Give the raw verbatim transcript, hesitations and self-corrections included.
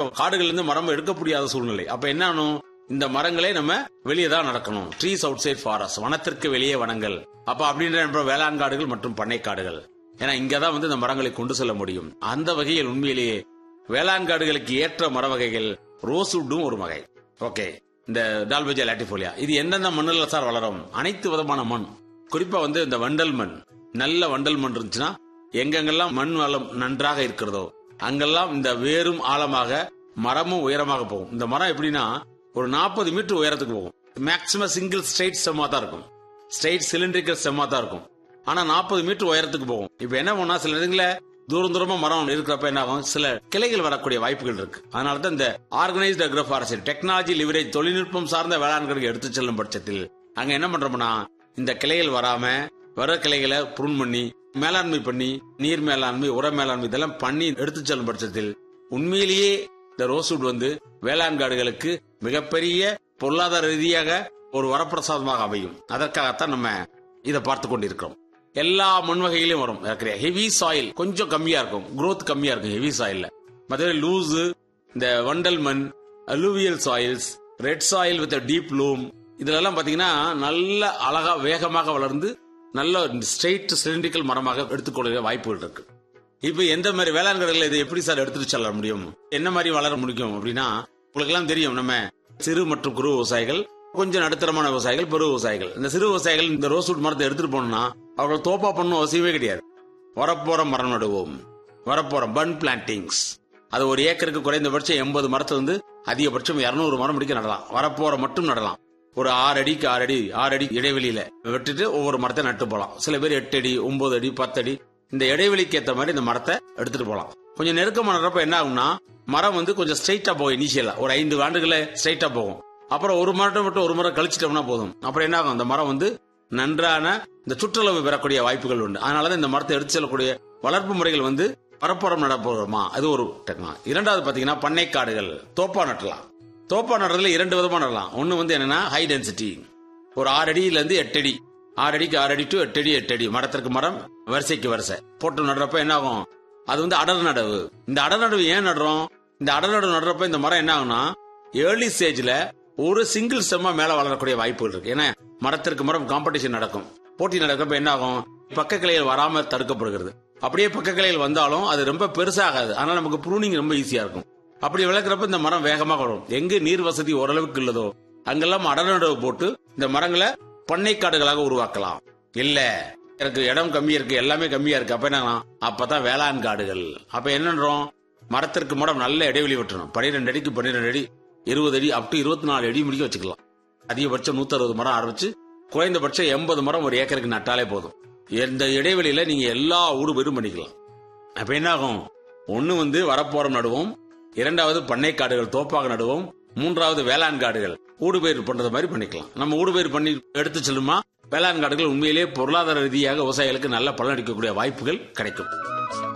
காடுகள் இருந்து மரம் எடுக்க முடியாத சூழ்நிலை. அப்ப என்ன ஆகும், இந்த மரங்களே நம்ம வெளியே தான் நடக்கணும். ட்ரீஸ் அவுட் சைட் ஃபாரஸ்ட், வனத்திற்கு வெளியே வனங்கள். அப்ப அப்படின்ற வேளாண் காடுகள் மற்றும் பண்ணை காடுகள், ஏன்னா இங்கதான் வந்து இந்த மரங்களை கொண்டு செல்ல முடியும். அந்த வகையில் உண்மையிலேயே வேளாண் காடுகளுக்கு ஏற்ற மர வகைகள் ரோஸ்வுட்டும் ஒரு வகை. ஓகே, இந்த டால்பேஜியா லாட்டிஃபோலியா இது எந்தெந்த மண்ணுல சார் வளரும்? அனைத்து விதமான மண், குறிப்பா வந்து இந்த வண்டல் மண், நல்ல வண்டல் மண் இருந்துச்சுன்னா எங்கெங்கெல்லாம் மண் வளம் நன்றாக இருக்கிறதோ அங்கெல்லாம் இந்த வேரும் ஆழமாக மரமும் உயரமாக போகும். இந்த மரம் எப்படின்னா ஒரு நாற்பது மீட்டர் உயரத்துக்கு போகும். மேக்சிமம் சிங்கிள் ஸ்ட்ரைட் ஸ்டெம்மா தான் இருக்கும், ஸ்ட்ரைட் சிலிண்ட்ரிக்கல் ஸ்டெம்மா தான் இருக்கும். ஆனா நாற்பது மீட்டர் உயரத்துக்கு போகும். இப்ப என்ன பண்ணா சில இடங்கள தூரம் தூரமா மரம் இருக்கிறப்ப என்ன ஆகும், சில கிளைகள் வரக்கூடிய வாய்ப்புகள் இருக்கு. அதனாலதான் இந்த ஆர்கனைஸ்டு அக்ரோஃபாரஸ்ட்ரி டெக்னாலஜி லிவரேஜ் தொழில்நுட்பம் சார்ந்த வேளாண்களுக்கு எடுத்து செல்லும் பட்சத்தில் அங்க என்ன பண்றோம்னா இந்த கிளைகள் வராம வர கிளைகளை புருன் பண்ணி மேலாண்மை பண்ணி நீர் மேலாண்மை உர மேலாண்மை இதெல்லாம் பண்ணி எடுத்து செல்லும் பட்சத்தில் உண்மையிலேயே இந்த ரோஸ்வுட் வந்து வேளாண் காடுகளுக்கு மிகப்பெரிய பொருளாதார ரீதியாக ஒரு வரப்பிரசாதமாக அமையும். அதற்காகத்தான் நம்ம இதை பார்த்து கொண்டிருக்கிறோம். எல்லா மண் வகையிலும் வரும். ஹெவி சாயில் கொஞ்சம் கம்மியா இருக்கும், குரோத் கம்மியா இருக்கும் ஹெவி சாயில்ல. மற்ற லூஸ், இந்த வண்டல் மண், alluvial soils, red soil with deep loom, இதெல்லாம் பாத்தீங்கன்னா நல்ல அழகா வேகமாக வளர்ந்து நல்ல ஸ்ட்ரெயிட் சிலிண்ட்ரிக்கல் மரமாக எடுத்துக்கொள்ள வாய்ப்புகள் இருக்கு. இப்ப எந்த மாதிரி வேளாண் காடுகள் இதை எப்படி சார் எடுத்துட்டு செல்ல முடியும், என்ன மாதிரி வளர முடியும் அப்படின்னா உங்களுக்கு எல்லாம் தெரியும். நம்ம சிறு மற்றும் குறு விவசாயிகள், கொஞ்சம் நடுத்தரமான விவசாயிகள், பெரு விவசாயிகள். இந்த சிறு விவசாயிகள் இந்த ரோஸ்வுட் மரத்தை எடுத்துட்டு போனோம்னா அவர்கள் தோப்பா பண்ணும் அவசியமே கிடையாது. வரப்போற மரம் நடுவோம், வரப்போற பன் பிளான்டிங்ஸ், அது ஒரு ஏக்கருக்கு குறைந்தபட்சம் எண்பது மரத்தை வந்து அதிகபட்சம் இருநூறு மரம் முடிக்க நடலாம். வரப்போற மட்டும் நடலாம். ஒரு ஆறு அடிக்கு ஆறு அடி ஆறு அடி இடைவெளியில வெட்டிட்டு ஒவ்வொரு மரத்தை நட்டு போலாம். சில பேர் எட்டு அடி ஒன்பது அடி பத்து அடி இந்த இடைவெளிக்கு ஏற்ற மாதிரி இந்த மரத்தை எடுத்துட்டு போலாம். கொஞ்சம் நெருக்கமான நடுறப்ப என்ன ஆகும்னா மரம் வந்து கொஞ்சம் ஸ்ட்ரைட்டா போகும். இனிஷியலா ஒரு ஐந்து ஆண்டுகள ஸ்ட்ரைட்டா போகும். அப்புறம் ஒரு மரம் மட்டும் ஒரு மரம் கழிச்சிட்டோம்னா போதும். அப்புறம் என்ன ஆகும், அந்த மரம் வந்து நன்றான இந்த சுற்றளவு பெறக்கூடிய வாய்ப்புகள் உண்டு. அதனாலதான் இந்த மரத்தை எடுத்து செல்லக்கூடிய வளர்ப்பு முறைகள் வந்து பரப்புறம் நடப்போமா, அது ஒரு டெக்னாலஜி. இரண்டாவது பாத்தீங்கன்னா பண்ணை காடுகள், தோப்பா நட்டலாம். தோப்பா நடுறதுல இரண்டு விதமா நடலாம். ஒன்னு வந்து என்னன்னா ஹை டென்சிட்டி, ஒரு ஆறு அடியில இருந்து எட்டு அடி, ஆறு அடிக்கு ஆறு அடி டு எட்டு அடி எட்டு அடி மரத்திற்கு மரம் வரிசைக்கு வரிசை போட்டு நடுறப்ப என்ன ஆகும், அது வந்து அடர் நடவு. இந்த அடர் நடவு ஏன் நடுறோம், இந்த அடர் நடவு நடுறப்ப இந்த மரம் என்ன ஆகும்னா ஏர்லி ஸ்டேஜ்ல ஒரு சிங்கிள் ஸ்டெம்மா மேல வளரக்கூடிய வாய்ப்புகள் இருக்கு. ஏன்னா மரத்திற்கு மரம் காம்படிஷன் நடக்கும், போட்டி நடக்கிறப்ப என்ன ஆகும், பக்க கிளைகள் வராம தடுக்கப்படுகிறது. அப்படியே பக்க கிளைகள் வந்தாலும் அது ரொம்ப பெருசாகாது. அதனால நமக்கு ப்ரூனிங் ரொம்ப ஈஸியா இருக்கும். அப்படி வளர்க்கிறப்ப இந்த மரம் வேகமாக வரும். எங்கு நீர் வசதி ஓரளவுக்கு உள்ளதோ அங்கெல்லாம் அடர்நடவு போட்டு இந்த மரங்களை பண்ணை காடுகளாக உருவாக்கலாம். இல்ல எனக்கு இடம் கம்மியா இருக்கு, எல்லாமே கம்மியா இருக்கு, அப்ப என்ன, அப்பதான் வேளாண் காடுகள். அப்ப என்னன்றோம், மரத்திற்கு மரம் நல்ல இடைவெளி விட்டுறணும். பன்னிரெண்டு அடிக்கு பன்னிரெண்டு அடி, இருபது அடி அப் டு இருபத்தி நாலு அடி முடிக்க வச்சுக்கலாம். அதிகபட்சம் நூத்தி அறுபது மரம் ஆரம்பிச்சு குறைந்தபட்சம் எண்பது மரம் ஒரு ஏக்கருக்கு நட்டாலே போதும். இந்த இடைவெளியில நீங்க எல்லா ஊடு பயிரும் பண்ணிக்கலாம். அப்ப என்ன ஆகும், ஒண்ணு வந்து வரப்போரம் நடுவோம், இரண்டாவது பண்ணை காடுகள் தோப்பாக நடுவோம், மூன்றாவது வேளாண் காடுகள் ஊடுபயிர் பண்றது மாதிரி பண்ணிக்கலாம். நம்ம ஊடுபயிர் பண்ணி எடுத்து செல்லுமா வேளாண் காடுகள் உண்மையிலேயே பொருளாதார ரீதியாக விவசாயிகளுக்கு நல்ல பலன் அளிக்கக்கூடிய வாய்ப்புகள் கிடைக்கும்.